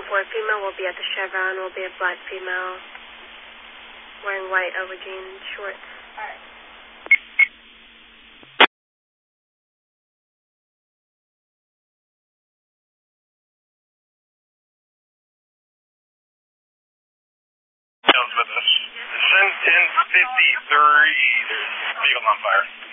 10-4 female will be at the Chevron, will be a black female wearing white aubergine shorts. Alright. With us. Send 1053. There's a vehicle on fire.